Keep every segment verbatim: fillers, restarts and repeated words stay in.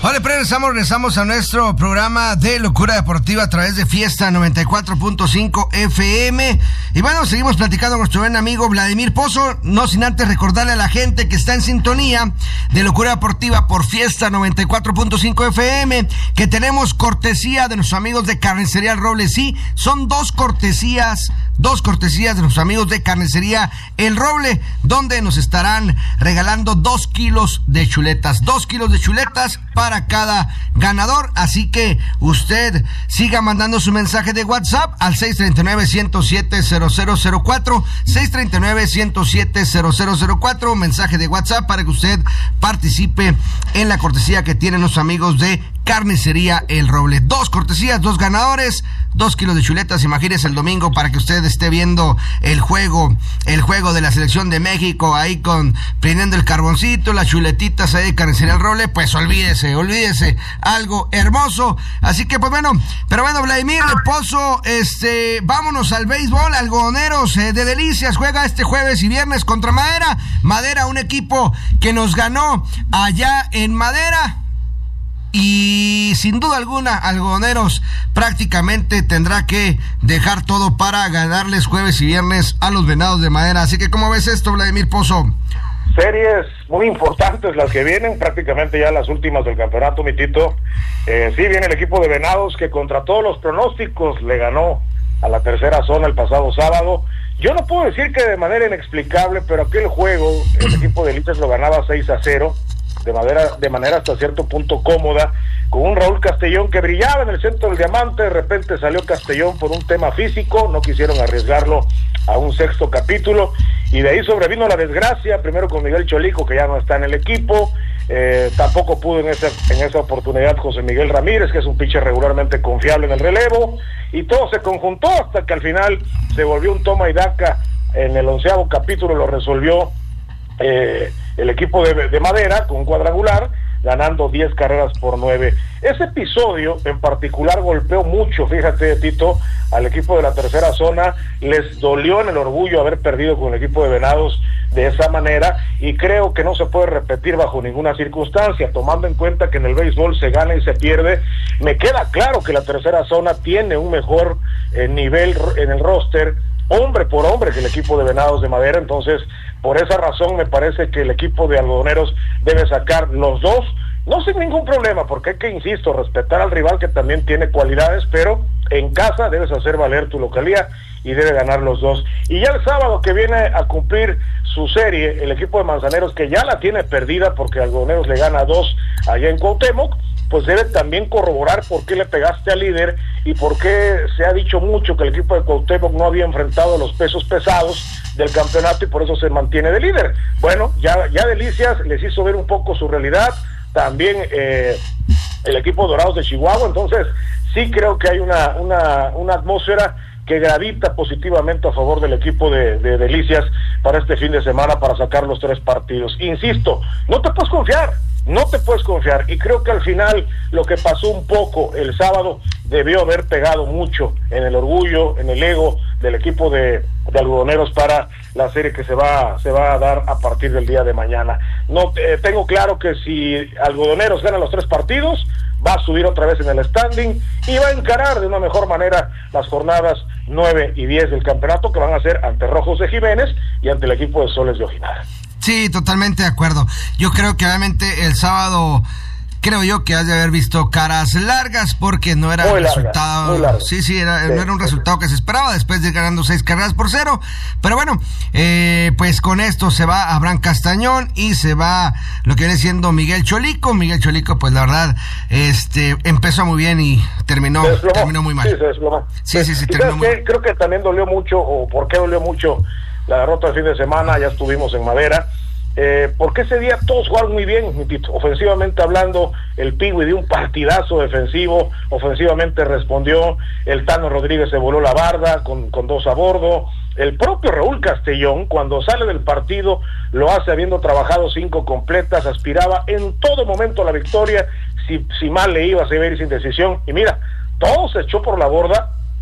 Hola, regresamos, regresamos a nuestro programa de Locura Deportiva a través de Fiesta noventa y cuatro punto cinco F M. Y bueno, seguimos platicando con nuestro buen amigo Vladimir Pozo, no sin antes recordarle a la gente que está en sintonía de Locura Deportiva por Fiesta noventa y cuatro punto cinco F M, que tenemos cortesía de nuestros amigos de Carnicería El Roble. Sí, son dos cortesías, dos cortesías de nuestros amigos de Carnicería El Roble, donde nos estarán regalando dos kilos de chuletas, dos kilos de chuletas para cada ganador. Así que usted siga mandando su mensaje de WhatsApp al seis tres nueve, uno cero siete, cero cero cero cuatro, seis tres nueve, uno cero siete, cero cero cero cuatro, mensaje de WhatsApp para que usted participe en la cortesía que tienen los amigos de Carnicería El Roble. Dos cortesías, dos ganadores, dos kilos de chuletas. Imagínese el domingo para que usted esté viendo el juego, el juego de la selección de México ahí con prendiendo el carboncito, las chuletitas ahí de Carnicería El Roble. Pues olvídese, olvídese, algo hermoso. Así que pues bueno, pero bueno, Vladimir Pozo, este, vámonos al béisbol. Algodoneros eh, de Delicias juega este jueves y viernes contra Madera. Madera, un equipo que nos ganó allá en Madera. Y sin duda alguna, Algodoneros prácticamente tendrá que dejar todo para ganarles jueves y viernes a los Venados de Madera. Así que, ¿cómo ves esto, Vladimir Pozo? Series muy importantes las que vienen, prácticamente ya las últimas del campeonato, mi Tito. Eh, sí, viene el equipo de Venados que contra todos los pronósticos le ganó a la tercera zona el pasado sábado. Yo no puedo decir que de manera inexplicable, pero aquel juego el equipo de Delicias lo ganaba seis a cero. De manera, de manera hasta cierto punto cómoda, con un Raúl Castellón que brillaba en el centro del diamante. De repente salió Castellón por un tema físico, no quisieron arriesgarlo a un sexto capítulo, y de ahí sobrevino la desgracia, primero con Miguel Cholico, que ya no está en el equipo. Eh, tampoco pudo en esa, en esa oportunidad José Miguel Ramírez, que es un pitcher regularmente confiable en el relevo, y todo se conjuntó hasta que al final se volvió un toma y daca. En el onceavo capítulo lo resolvió eh, el equipo de, de Madera con un cuadrangular, ganando diez carreras por nueve. Ese episodio en particular golpeó mucho, fíjate, Tito, al equipo de la tercera zona. Les dolió en el orgullo haber perdido con el equipo de Venados de esa manera, y creo que no se puede repetir bajo ninguna circunstancia, tomando en cuenta que en el béisbol se gana y se pierde. Me queda claro que la tercera zona tiene un mejor eh, nivel en el roster, hombre por hombre, que el equipo de Venados de Madera. Entonces, por esa razón me parece que el equipo de Algodoneros debe sacar los dos, no sin ningún problema, porque hay que, insisto, respetar al rival, que también tiene cualidades, pero en casa debes hacer valer tu localía y debe ganar los dos. Y ya el sábado que viene a cumplir su serie, el equipo de Manzaneros, que ya la tiene perdida porque Algodoneros le gana dos allá en Cuauhtémoc, pues debe también corroborar por qué le pegaste al líder y por qué se ha dicho mucho que el equipo de Cuauhtémoc no había enfrentado los pesos pesados del campeonato y por eso se mantiene de líder. Bueno, ya, ya Delicias les hizo ver un poco su realidad, también eh, el equipo Dorados de Chihuahua. Entonces sí creo que hay una, una, una atmósfera que gravita positivamente a favor del equipo de, de Delicias para este fin de semana, para sacar los tres partidos. Insisto, no te puedes confiar, no te puedes confiar, y creo que al final lo que pasó un poco el sábado debió haber pegado mucho en el orgullo, en el ego del equipo de, de Algodoneros para la serie que se va, se va a dar a partir del día de mañana. No eh, tengo claro que si Algodoneros gana los tres partidos, va a subir otra vez en el standing y va a encarar de una mejor manera las jornadas nueve y diez del campeonato, que van a ser ante Rojos de Jiménez y ante el equipo de Soles de Ojinara. Sí, totalmente de acuerdo. Yo creo que obviamente el sábado, creo yo que has de haber visto caras largas, porque no era muy el larga, resultado. muy larga. Sí, sí, era, sí, no era un sí. resultado que se esperaba después de ir ganando seis carreras por cero. Pero bueno, eh, pues con esto se va Abraham Castañón y se va lo que viene siendo Miguel Cholico. Miguel Cholico, pues la verdad, este, empezó muy bien y terminó, terminó muy mal. Sí, se desplomó. Sí, sí, sí, ¿Y terminó sabes muy qué? mal. Creo que también dolió mucho, o por qué dolió mucho la derrota del fin de semana. Ya estuvimos en Madera. Eh, porque ese día todos jugaron muy bien, mi Tito. Ofensivamente hablando, el Pigui dio un partidazo defensivo, ofensivamente respondió, el Tano Rodríguez se voló la barda con, con dos a bordo, el propio Raúl Castellón, cuando sale del partido, lo hace habiendo trabajado cinco completas, aspiraba en todo momento a la victoria. Si, si mal le iba, se iba a ir sin decisión, y mira, todo se echó por la borda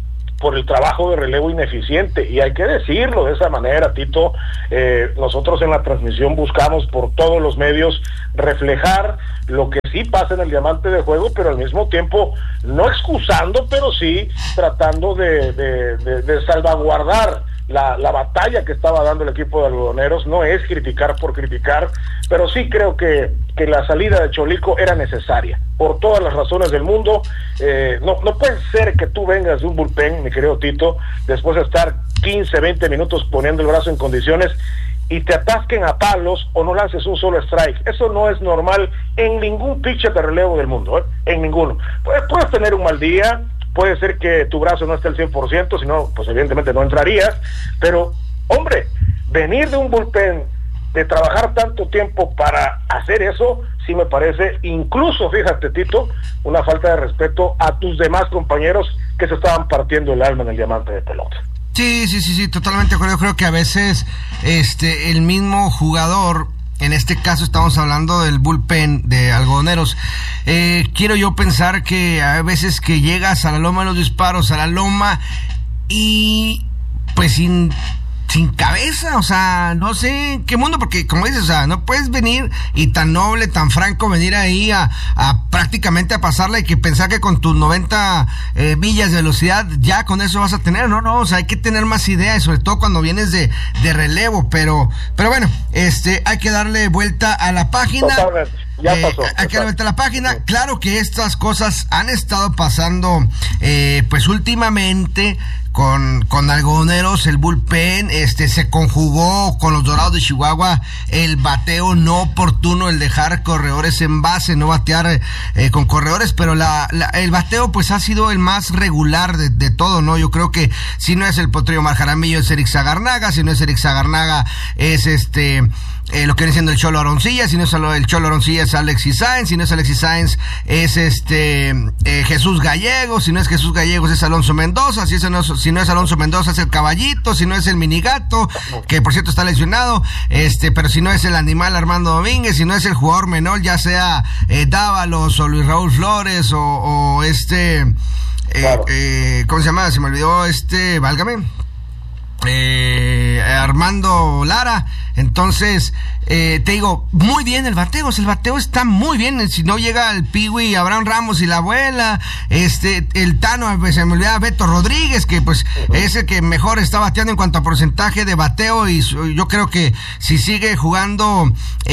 por el trabajo de relevo ineficiente, y hay que decirlo de esa manera, Tito. Eh, nosotros en la transmisión buscamos por todos los medios reflejar lo que sí pasa en el diamante de juego, pero al mismo tiempo no excusando, pero sí tratando de, de, de, de salvaguardar La, la batalla que estaba dando el equipo de algodoneros. No es criticar por criticar, pero sí creo que, que la salida de Cholico era necesaria, por todas las razones del mundo. Eh, no, no puede ser que tú vengas de un bullpen, mi querido Tito, después de estar quince, veinte minutos poniendo el brazo en condiciones, y te atasquen a palos o no lances un solo strike. Eso no es normal en ningún pitcher de relevo del mundo, ¿eh? En ninguno. Puedes, puedes tener un mal día, puede ser que tu brazo no esté al cien por ciento, si no, pues evidentemente no entrarías, pero, hombre, venir de un bullpen, de trabajar tanto tiempo para hacer eso, sí me parece, incluso, fíjate, Tito, una falta de respeto a tus demás compañeros que se estaban partiendo el alma en el diamante de pelota. Sí, sí, sí, sí, totalmente de acuerdo. Yo creo que a veces este el mismo jugador, en este caso estamos hablando del bullpen de algodoneros, eh, quiero yo pensar que a veces que llegas a la loma de los disparos, a la loma, y pues sin, sin cabeza, o sea, no sé en qué mundo, porque como dices, o sea, no puedes venir y tan noble, tan franco, venir ahí a, a prácticamente a pasarla y que pensar que con tus noventa eh, millas de velocidad ya con eso vas a tener, no, no, o sea, hay que tener más ideas, sobre todo cuando vienes de, de relevo, pero, pero bueno, este, hay que darle vuelta a la página. Totalmente. Ya pasó. Eh, hay que darle vuelta a la página. Claro que estas cosas han estado pasando, eh, pues últimamente, con, con algodoneros, el bullpen, este, se conjugó con los Dorados de Chihuahua el bateo no oportuno, el dejar corredores en base, no batear eh, con corredores, pero la, la, el bateo pues ha sido el más regular de, de todo, ¿no? Yo creo que si no es el Potrillo Marjaramillo, es Eric Sagarnaga, si no es Eric Sagarnaga, es este... Eh, lo que viene siendo el Cholo Aroncilla, si no es el Cholo Aroncilla es Alexis Sáenz, si no es Alexis Sáenz es este eh, Jesús Gallegos, si no es Jesús Gallegos es Alonso Mendoza, si, es, no, si no es Alonso Mendoza es el Caballito, si no es el Minigato, que por cierto está lesionado, este, pero si no es el Animal Armando Domínguez, si no es el jugador menor, ya sea eh, Dávalos o Luis Raúl Flores o, o este eh, claro. eh, ¿cómo se llama? Se me olvidó este, válgame Eh, Armando Lara. Entonces eh, te digo, muy bien el bateo, o sea, el bateo está muy bien. Si no llega el Piwi, Abraham Ramos y la abuela, este, el Tano, se me olvidaba Beto Rodríguez, que pues uh-huh. es el que mejor está bateando en cuanto a porcentaje de bateo, y yo creo que si sigue jugando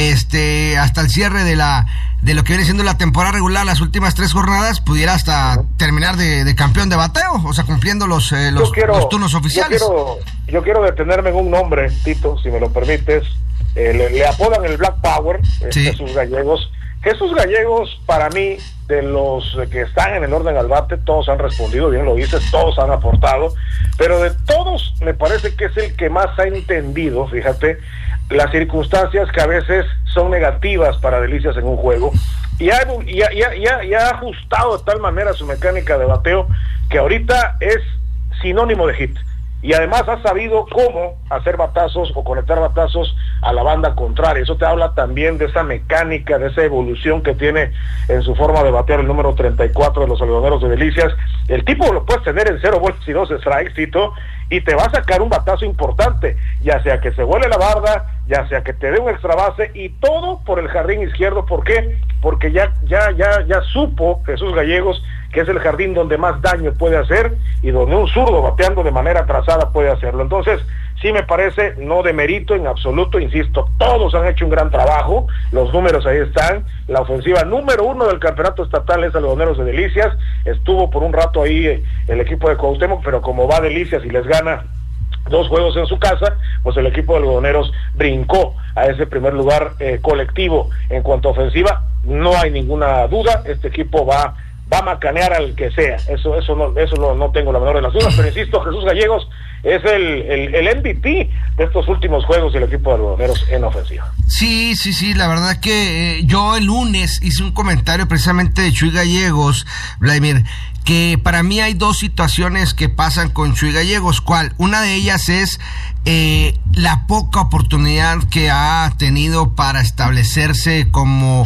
este hasta el cierre de la de lo que viene siendo la temporada regular, las últimas tres jornadas, pudiera hasta uh-huh. terminar de, de campeón de bateo, o sea, cumpliendo los, eh, los, quiero, los turnos oficiales. Yo quiero, yo quiero detenerme en un nombre, Tito, si me lo permites. Eh, le, le apodan el Black Power, eh, sí. Jesús Gallegos. Jesús Gallegos, para mí, de los que están en el orden al bate, todos han respondido, bien lo dices, todos han aportado, pero de todos me parece que es el que más ha entendido, fíjate, las circunstancias que a veces son negativas para Delicias en un juego, y ha, y ha, y ha, y ha, y ha ajustado de tal manera su mecánica de bateo que ahorita es sinónimo de hit. Y además ha sabido cómo hacer batazos o conectar batazos a la banda contraria. Eso te habla también de esa mecánica, de esa evolución que tiene en su forma de batear el número treinta y cuatro de los algodoneros de Delicias. El tipo lo puedes tener en cero vueltas y dos strikes, Tito, y te va a sacar un batazo importante, ya sea que se vuele la barda, ya sea que te dé un extra base, y todo por el jardín izquierdo. ¿Por qué? Porque ya, ya, ya, ya supo Jesús Gallegos que es el jardín donde más daño puede hacer y donde un zurdo bateando de manera trazada puede hacerlo. Entonces, sí me parece, no de mérito en absoluto, insisto, todos han hecho un gran trabajo, los números ahí están, la ofensiva número uno del campeonato estatal es Algodoneros de Delicias, estuvo por un rato ahí el equipo de Cuauhtémoc, pero como va Delicias y les gana dos juegos en su casa, pues el equipo de algodoneros brincó a ese primer lugar eh, colectivo. En cuanto a ofensiva, no hay ninguna duda, este equipo va va a macanear al que sea, eso eso no eso no, no tengo la menor de las dudas, pero insisto, Jesús Gallegos es el, el, el M V P de estos últimos juegos del equipo de algodoneros en ofensiva. Sí, sí, sí, la verdad que eh, yo el lunes hice un comentario precisamente de Chuy Gallegos, Vladimir, que para mí hay dos situaciones que pasan con Chuy Gallegos. ¿Cuál? Una de ellas es eh, la poca oportunidad que ha tenido para establecerse como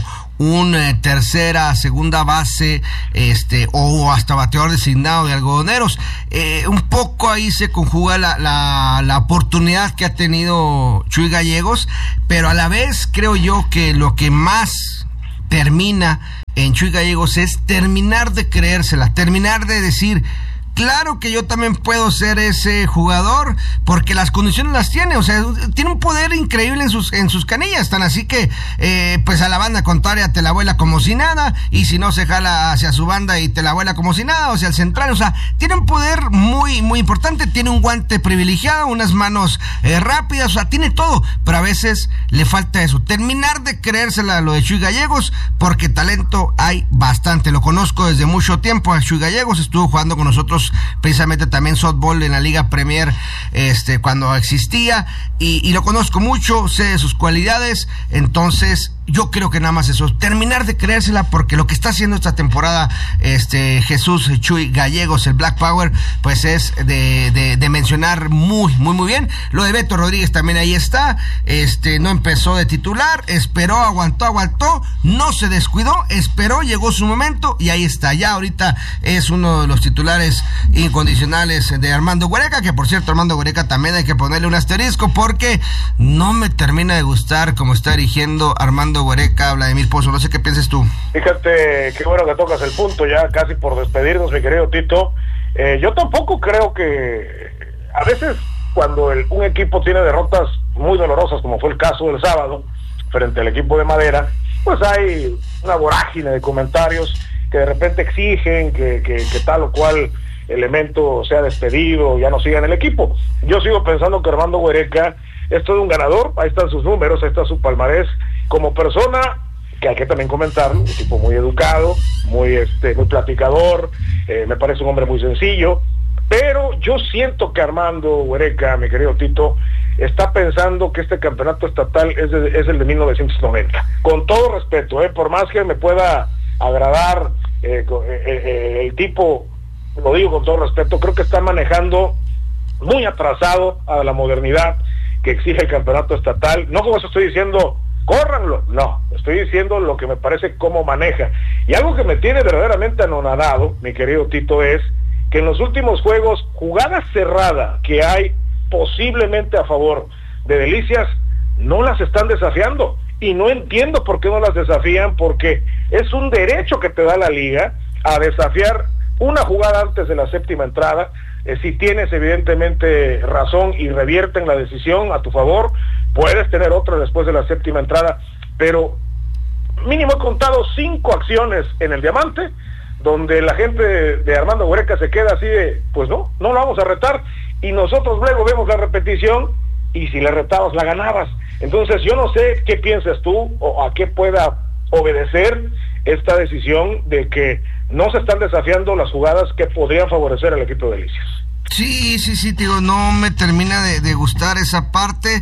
un eh, tercera, segunda base, este, o hasta bateador designado de Algodoneros. Eh, un poco ahí se conjuga la, la, la oportunidad que ha tenido Chuy Gallegos, pero a la vez creo yo que lo que más termina en Chuy Gallegos es terminar de creérsela, terminar de decir: claro que yo también puedo ser ese jugador, porque las condiciones las tiene, o sea, tiene un poder increíble en sus en sus canillas, tan así que eh, pues a la banda contraria te la vuela como si nada, y si no se jala hacia su banda y te la vuela como si nada, o sea, el central, o sea, tiene un poder muy muy importante, tiene un guante privilegiado, unas manos eh, rápidas, o sea, tiene todo, pero a veces le falta eso, terminar de creérsela lo de Chuy Gallegos, porque talento hay bastante. Lo conozco desde mucho tiempo a Chuy Gallegos, estuvo jugando con nosotros precisamente también softball en la Liga Premier este cuando existía, y, y lo conozco mucho, sé de sus cualidades. Entonces yo creo que nada más eso, terminar de creérsela, porque lo que está haciendo esta temporada este Jesús Chuy Gallegos, el Black Power, pues es de, de, de mencionar muy, muy, muy bien. Lo de Beto Rodríguez también ahí está, este no empezó de titular, esperó, aguantó, aguantó, no se descuidó, esperó, llegó su momento y ahí está, ya ahorita es uno de los titulares incondicionales de Armando Güereca, que por cierto Armando Güereca también hay que ponerle un asterisco, porque no me termina de gustar cómo está dirigiendo Armando Güereca, Vladimir Pozo. No sé qué piensas tú. Fíjate, qué bueno que tocas el punto, ya casi por despedirnos, mi querido Tito. Eh, yo tampoco creo que a veces cuando el, un equipo tiene derrotas muy dolorosas, como fue el caso del sábado frente al equipo de Madera, pues hay una vorágine de comentarios que de repente exigen que, que, que tal o cual elemento sea despedido, ya no siga en el equipo. Yo sigo pensando que Armando Güereca es todo un ganador, ahí están sus números, ahí está su palmarés como persona, que hay que también comentarlo, un tipo muy educado, muy este muy platicador, eh, me parece un hombre muy sencillo, pero yo siento que Armando Güereca, mi querido Tito, está pensando que este campeonato estatal es, de, es el de mil novecientos noventa, con todo respeto, eh, por más que me pueda agradar eh, eh, eh, el tipo, lo digo con todo respeto, creo que está manejando muy atrasado a la modernidad que exige el campeonato estatal. No como eso estoy diciendo, córranlo, no, estoy diciendo lo que me parece cómo maneja. Y algo que me tiene verdaderamente anonadado, mi querido Tito, es que en los últimos juegos, jugada cerrada que hay posiblemente a favor de Delicias, no las están desafiando. Y no entiendo por qué no las desafían, porque es un derecho que te da la liga a desafiar una jugada antes de la séptima entrada. Eh, si tienes evidentemente razón y revierten la decisión a tu favor, puedes tener otra después de la séptima entrada, pero mínimo he contado cinco acciones en el Diamante donde la gente de, de Armando Güereca se queda así de, pues no, no lo vamos a retar, y nosotros luego vemos la repetición y si le retabas la ganabas. Entonces yo no sé qué piensas tú o a qué pueda obedecer esta decisión de que no se están desafiando las jugadas que podrían favorecer al equipo de Delicias. Sí, sí, sí, digo, no me termina de, de gustar esa parte,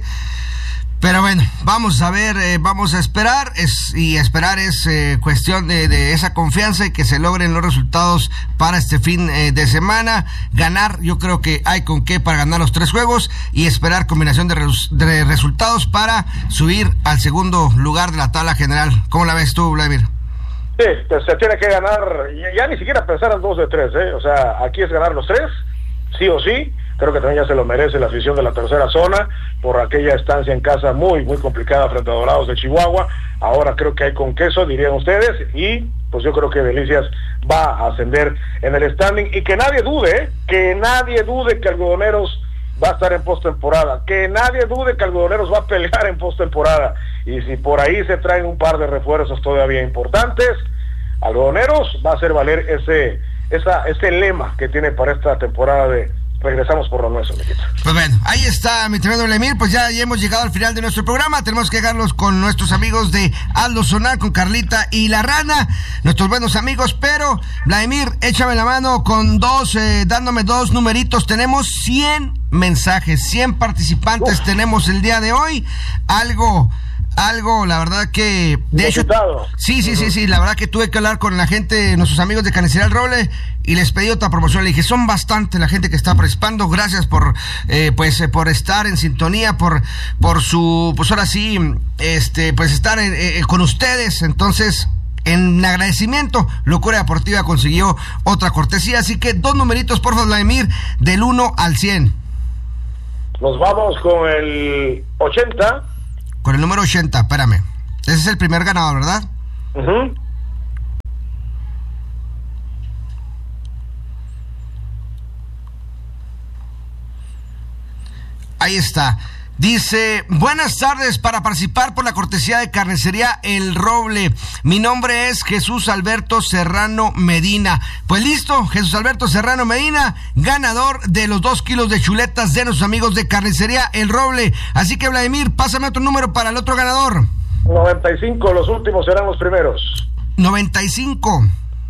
pero bueno, vamos a ver, eh, vamos a esperar, es, y esperar es eh, cuestión de, de esa confianza y que se logren los resultados para este fin eh, de semana. Ganar, yo creo que hay con qué para ganar los tres juegos, y esperar combinación de, res, de resultados para subir al segundo lugar de la tabla general. ¿Cómo la ves tú, Vladimir? Sí, pues se tiene que ganar, ya, ya ni siquiera pensar en dos de tres, ¿eh? O sea, aquí es ganar los tres, sí o sí. Creo que también ya se lo merece la afición de la tercera zona por aquella estancia en casa muy, muy complicada frente a Dorados de Chihuahua. Ahora creo que hay con queso, dirían ustedes, y pues yo creo que Delicias va a ascender en el standing, y que nadie dude, ¿eh? que nadie dude que Algodoneros va a estar en postemporada, que nadie dude que Algodoneros va a pelear en postemporada, y si por ahí se traen un par de refuerzos todavía importantes, Algodoneros va a hacer valer ese, esa, ese lema que tiene para esta temporada de regresamos por lo nuestro, mijito. Pues bueno, ahí está, mi tremendo Vladimir. Pues ya, ya hemos llegado al final de nuestro programa. Tenemos que dejarlos con nuestros amigos de Hazlo Sonar, con Carlita y La Rana, nuestros buenos amigos. Pero, Vladimir, échame la mano con dos, eh, dándome dos numeritos. Tenemos cien mensajes, cien participantes. Uf. Tenemos el día de hoy. Algo... algo, la verdad que... De hecho, sí, sí, sí, sí, la verdad que tuve que hablar con la gente, nuestros amigos de Carnicería El Roble, y les pedí otra promoción. Le dije, son bastante la gente que está participando, gracias por, eh, pues, eh, por estar en sintonía, por, por su, pues ahora sí, este, pues estar en, eh, con ustedes. Entonces, en agradecimiento, Locura Deportiva consiguió otra cortesía, así que dos numeritos, por favor, Vladimir, del uno al cien. Nos vamos con el ochenta. Con el número ochenta, espérame. Ese es el primer ganador, ¿verdad? Uh-huh. Ahí está. Dice, buenas tardes, para participar por la cortesía de Carnicería El Roble. Mi nombre es Jesús Alberto Serrano Medina. Pues listo, Jesús Alberto Serrano Medina, ganador de los dos kilos de chuletas de nuestros amigos de Carnicería El Roble. Así que, Vladimir, pásame otro número para el otro ganador. noventa y cinco, los últimos serán los primeros. noventa y cinco.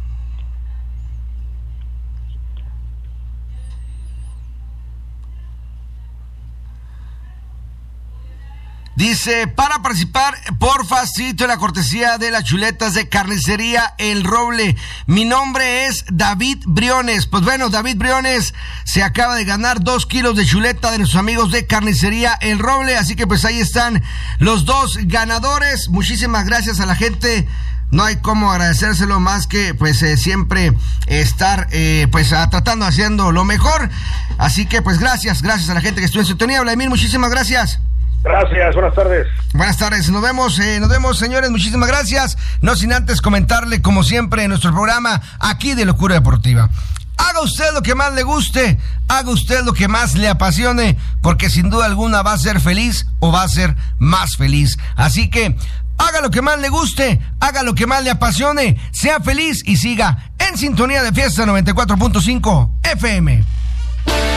Dice, para participar, porfa, cito la cortesía de las chuletas de Carnicería El Roble. Mi nombre es David Briones. Pues bueno, David Briones se acaba de ganar dos kilos de chuleta de nuestros amigos de Carnicería El Roble. Así que pues ahí están los dos ganadores. Muchísimas gracias a la gente. No hay cómo agradecérselo más que pues eh, siempre estar eh, pues a, tratando, haciendo lo mejor. Así que pues gracias, gracias a la gente que estuvo en sintonía. Vladimir, muchísimas gracias. Gracias, buenas tardes. Buenas tardes, nos vemos, eh, nos vemos, señores, muchísimas gracias. No sin antes comentarle, como siempre, en nuestro programa aquí de Locura Deportiva. Haga usted lo que más le guste, haga usted lo que más le apasione, porque sin duda alguna va a ser feliz o va a ser más feliz. Así que haga lo que más le guste, haga lo que más le apasione, sea feliz y siga en sintonía de Fiesta noventa y cuatro punto cinco F M.